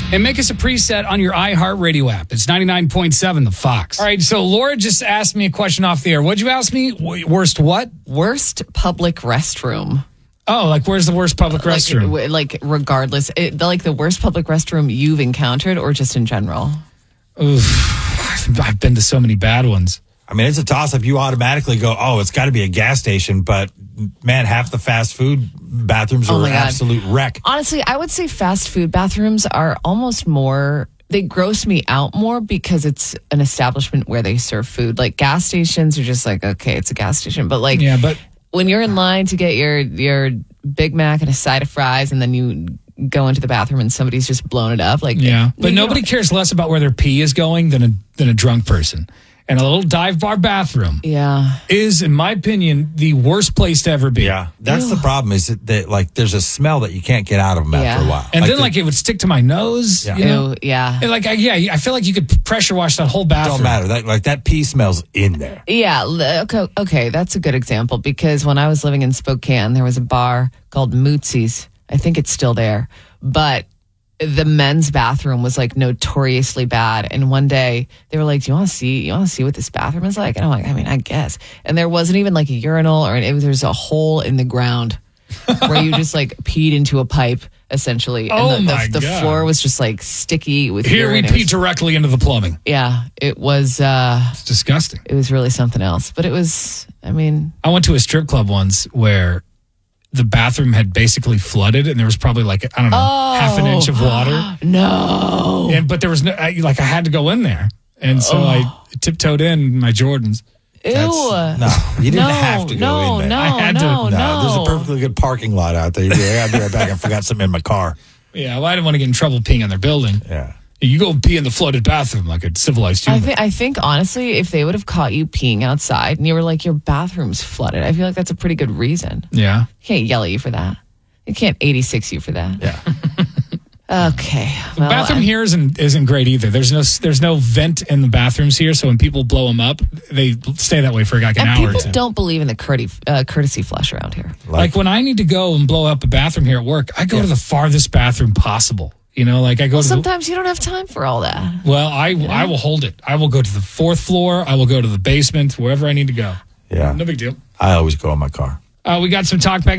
and make us a preset on your iHeartRadio app. It's 99.7 The Fox. All right, so Laura just asked me a question off the air. What'd you ask me? Worst what? Worst public restroom. Oh, like where's the worst public restroom? Like regardless, like the worst public restroom you've encountered or just in general? Oof, I've been to so many bad ones. I mean, it's a toss-up. You automatically go, oh, it's got to be a gas station. But, man, half the fast food bathrooms are an absolute wreck. Honestly, I would say fast food bathrooms are almost more... They gross me out more because it's an establishment where they serve food. Like, gas stations are just like, okay, it's a gas station. But, like, when you're in line to get your Big Mac and a side of fries and then you go into the bathroom and somebody's just blown it up. Like, but nobody cares less about where their pee is going than a drunk person. And a little dive bar bathroom is, in my opinion, the worst place to ever be. Yeah, that's the problem is that like, there's a smell that you can't get out of them after a while. And then, it would stick to my nose. Yeah. You know? And like, I feel like you could pressure wash that whole bathroom. Don't matter. That pee smells in there. Yeah, okay, that's a good example because when I was living in Spokane, there was a bar called Mootsie's. I think it's still there. But the men's bathroom was like notoriously bad. And one day they were like, do you want to see what this bathroom is like? And I'm like, I mean, I guess. And there wasn't even like a urinal there's a hole in the ground where you just like peed into a pipe essentially. And the floor was just like sticky with urine. We pee directly into the plumbing. Yeah, it was. It's disgusting. It was really something else. But it was, I went to a strip club once where the bathroom had basically flooded and there was probably like, I don't know, half an inch of water. No. But there was no, I had to go in there. And so I tiptoed in my Jordans. Ew. No, you didn't have to go in there. I had to. There's a perfectly good parking lot out there. I gotta be right back. I forgot something in my car. Yeah, well, I didn't want to get in trouble peeing on their building. Yeah. You go pee in the flooded bathroom like a civilized human. I think, honestly, if they would have caught you peeing outside and you were like, your bathroom's flooded, I feel like that's a pretty good reason. Yeah. Can't yell at you for that. You can't 86 you for that. Yeah. Okay. The bathroom here isn't great either. There's no vent in the bathrooms here, so when people blow them up, they stay that way for like an hour or two. People don't believe in the courtesy flush around here. Like when I need to go and blow up a bathroom here at work, I go to the farthest bathroom possible. You know, like I go sometimes you don't have time for all that. Well, I will hold it. I will go to the fourth floor. I will go to the basement, wherever I need to go. Yeah. No big deal. I always go in my car. We got some talk back.